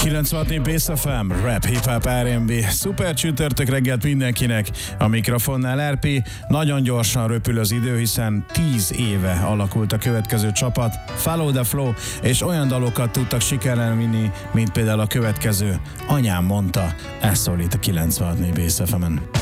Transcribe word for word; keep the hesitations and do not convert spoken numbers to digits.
kilencvenhatnégy Bass ef em, rap, hip-hop, er and bé, szuper csütörtök reggelt mindenkinek, a mikrofonnál er pé. Nagyon gyorsan röpül az idő, hiszen tíz éve alakult a következő csapat, Follow the Flow, és olyan dalokat tudtak sikerrel vinni, mint például a következő, Anyám mondta, ez szól itt a kilencvenhatnégy Bass ef emen.